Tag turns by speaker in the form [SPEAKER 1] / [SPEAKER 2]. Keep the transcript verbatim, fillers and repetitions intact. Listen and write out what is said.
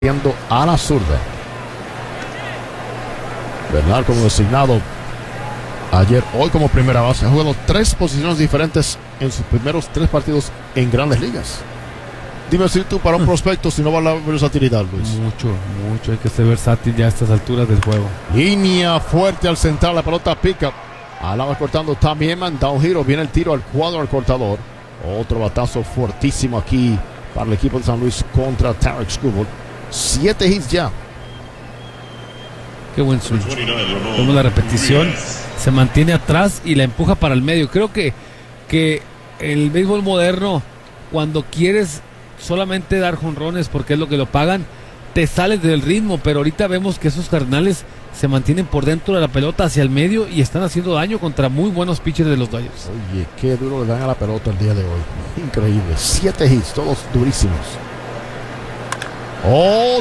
[SPEAKER 1] a la zurda. Bernal como designado ayer, hoy como primera base. Ha jugado tres posiciones diferentes en sus primeros tres partidos en Grandes Ligas. Dime si tú para un prospecto si no va a la versatilidad, Luis.
[SPEAKER 2] Mucho, mucho. Hay que ser versátil ya a estas alturas del juego.
[SPEAKER 1] Línea fuerte al central, la pelota pica. Alaba cortando también, da un giro. Viene el tiro al cuadro al cortador. Otro batazo fuertísimo aquí para el equipo de San Luis contra Tarik Skubal. Siete hits ya.
[SPEAKER 2] Qué buen swing. Vemos la repetición. Se mantiene atrás y la empuja para el medio. Creo que, que el béisbol moderno, cuando quieres solamente dar jonrones porque es lo que lo pagan, te sales del ritmo. Pero ahorita vemos que esos carnales se mantienen por dentro de la pelota hacia el medio y están haciendo daño contra muy buenos pitchers de los Dodgers.
[SPEAKER 1] Oye, qué duro le dan a la pelota el día de hoy. Increíble. Siete hits, todos durísimos. Oh,